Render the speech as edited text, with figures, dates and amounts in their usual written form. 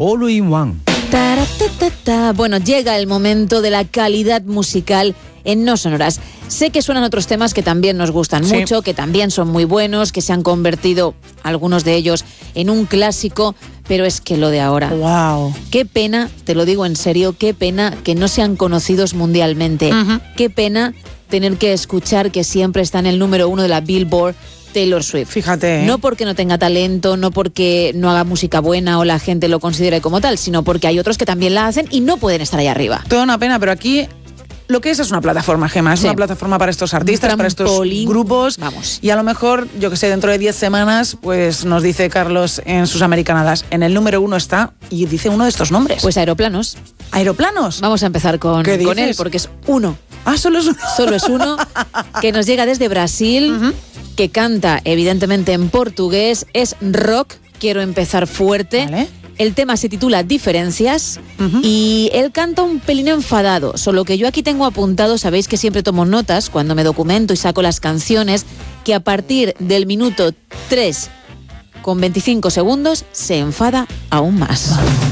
All in One. Bueno, llega el momento de la calidad musical en No Sonoras. Sé que suenan otros temas que también nos gustan mucho, que también son muy buenos, que se han convertido, algunos de ellos, en un clásico, pero es que lo de ahora... ¡Wow! Qué pena, te lo digo en serio, qué pena que no sean conocidos mundialmente. Uh-huh. Qué pena tener que escuchar que siempre está en el número 1 de la Billboard Taylor Swift. Fíjate, ¿eh? No porque no tenga talento, no porque no haga música buena o la gente lo considere como tal, sino porque hay otros que también la hacen y no pueden estar ahí arriba. Toda una pena, pero aquí lo que es una plataforma, Gemma, es una plataforma para estos artistas, para estos grupos. Vamos. Y a lo mejor, yo que sé, dentro de 10 semanas, pues nos dice Carlos en sus americanadas, en el número 1 está, y dice uno de estos nombres. Pues Aeroplanos. ¿Aeroplanos? Vamos a empezar con él, porque es uno. Ah, solo es uno. Solo es uno, que nos llega desde Brasil, uh-huh, que canta evidentemente en portugués, es rock, quiero empezar fuerte. Vale. El tema se titula Diferencias, uh-huh, y él canta un pelín enfadado, solo que yo aquí tengo apuntado, sabéis que siempre tomo notas cuando me documento y saco las canciones, que a partir del minuto 3 con 25 segundos se enfada aún más.